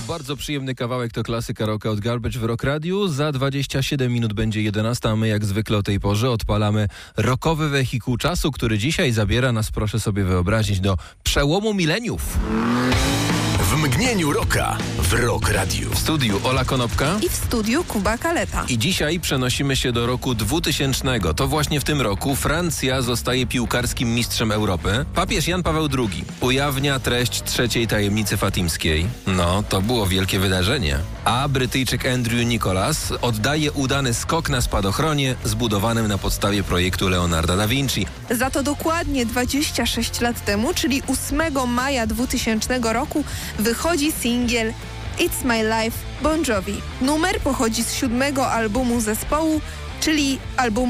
To bardzo przyjemny kawałek, to klasyka rocka od Garbage w Rock Radiu. Za 27 minut będzie 11, a my jak zwykle o tej porze odpalamy rockowy wehikuł czasu, który dzisiaj zabiera nas, proszę sobie wyobrazić, do przełomu mileniów. W mgnieniu rocka w Rock Radiu. W studiu Ola Konopka i w studiu Kuba Kaleta. I dzisiaj przenosimy się do roku 2000. To właśnie w tym roku Francja zostaje piłkarskim mistrzem Europy. Papież Jan Paweł II ujawnia treść trzeciej tajemnicy fatimskiej. No, to było wielkie wydarzenie. A Brytyjczyk Andrew Nicholas oddaje udany skok na spadochronie zbudowanym na podstawie projektu Leonarda da Vinci. Za to dokładnie 26 lat temu, czyli 8 maja 2000 roku, wychodzi singiel It's My Life Bon Jovi. Numer pochodzi z 7. albumu zespołu, czyli albumu